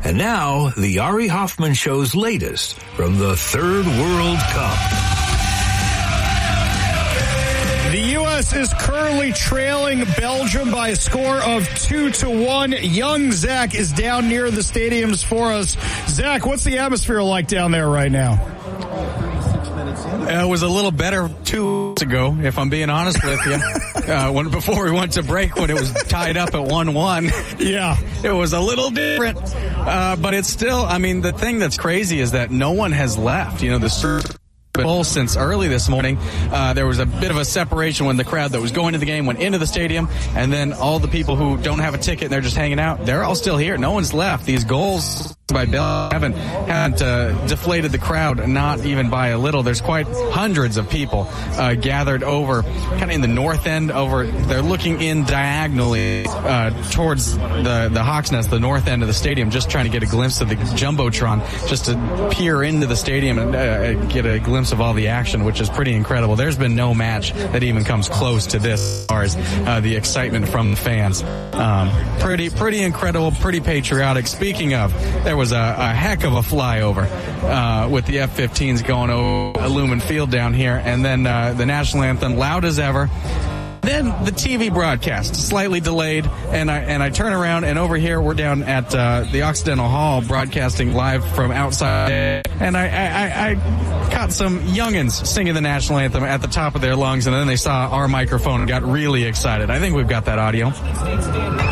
And now, the Ari Hoffman Show's latest from the Third World Cup. The U.S. is currently trailing Belgium by a score of 2-1. Young Zach is down near the stadiums for us. Zach, what's the atmosphere like down there right now? It was a little better 2 weeks ago, if I'm being honest with you. Before we went to break, when it was tied up at 1-1. Yeah. It was a little different. But it's still, I mean, the thing that's crazy is that no one has left. You know, the since early this morning, there was a bit of a separation when the crowd that was going to the game went into the stadium, and then all the people who don't have a ticket and they're just hanging out, they're all still here. No one's left. These goals by Belgium haven't deflated the crowd, not even by a little. There's quite hundreds of people gathered over kind of in the north end. They're looking in diagonally towards the Hawks Nest, the north end of the stadium, just trying to get a glimpse of the Jumbotron, just to peer into the stadium and get a glimpse of all the action, which is pretty incredible. There's been no match that even comes close to this as far as the excitement from the fans. Pretty incredible, pretty patriotic. Speaking of, there was a heck of a flyover with the F-15s going over Lumen Field down here, and then the national anthem loud as ever. Then the TV broadcast, slightly delayed, and I turn around, and over here we're down at the Occidental Hall broadcasting live from outside, and I caught some youngins singing the national anthem at the top of their lungs, and then they saw our microphone and got really excited. I think we've got that audio.